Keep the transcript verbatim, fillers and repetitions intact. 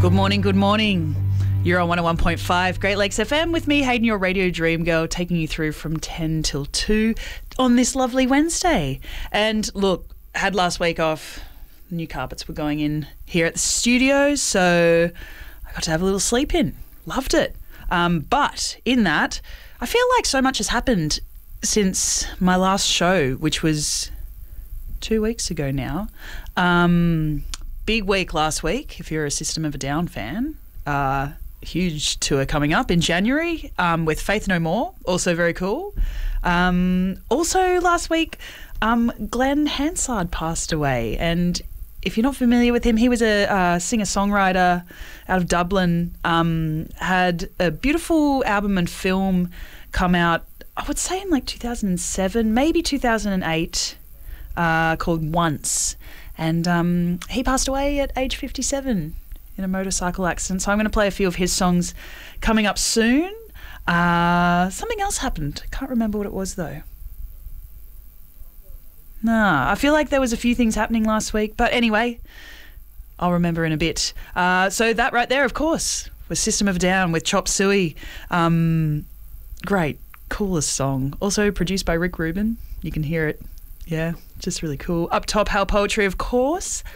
Good morning, good morning. You're on one oh one point five Great Lakes F M with me, Hayden, your radio dream girl, taking you through from ten till two on this lovely Wednesday. And look, had last week off. New carpets were going in here at the studio, so I got to have a little sleep in. Loved it. Um, but in that, I feel like so much has happened since my last show, which was two weeks ago now. Um, big week last week, if you're a System of a Down fan. Uh, huge tour coming up in January um, with Faith No More, also very cool. Um, also last week, um, Glenn Hansard passed away, and if you're not familiar with him, he was a uh, singer-songwriter out of Dublin, um, had a beautiful album and film come out, I would say in like two thousand seven, maybe two thousand eight, uh, called Once. And um, he passed away at age fifty-seven in a motorcycle accident. So I'm going to play a few of his songs coming up soon. Uh, something else happened. I can't remember what it was though. Nah, I feel like there was a few things happening last week. But anyway, I'll remember in a bit. Uh, so that right there, of course, was System of a Down with Chop Suey. Um, great, coolest song. Also produced by Rick Rubin. You can hear it. Yeah, just really cool. Up top, Hal Poetry, of course.